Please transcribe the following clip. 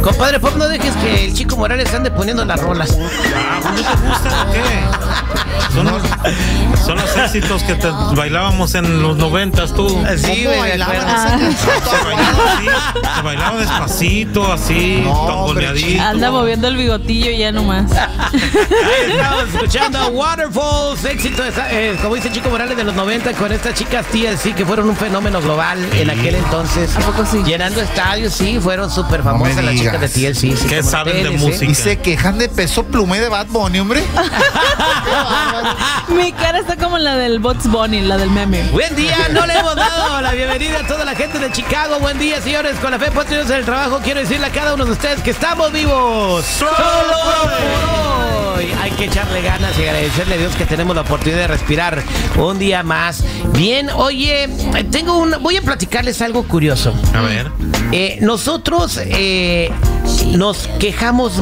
Compadre Pop, no dejes que el Chico Morales ande poniendo las rolas. ¿No te gusta o qué? Son los éxitos que te bailábamos en los 90s, tú. Sí, güey, se bailaba despacito, así, tongoleadito. Anda moviendo el bigotillo ya nomás. Ahí estamos escuchando Waterfalls, éxito, como dice Chico Morales, de los 90 con estas chicas TLC que fueron un fenómeno global en aquel entonces. ¿A poco sí? Llenando estadios, sí, fueron súper famosas las chicas de TLC. Sí, ¿Qué saben de música? Y se quejan de Peso Pluma y de Bad Bunny, hombre. Mi cara está como la del Bugs Bunny, la del meme. Buen día, no le hemos dado la bienvenida a toda la gente de Chicago. Buen día, señores, con la fe puesta en el trabajo. Quiero decirle a cada uno de ustedes que estamos vivos. Solo por hoy. Hay que echarle ganas y agradecerle a Dios que tenemos la oportunidad de respirar un día más. Bien, oye, voy a platicarles algo curioso. A ver. Nosotros nos quejamos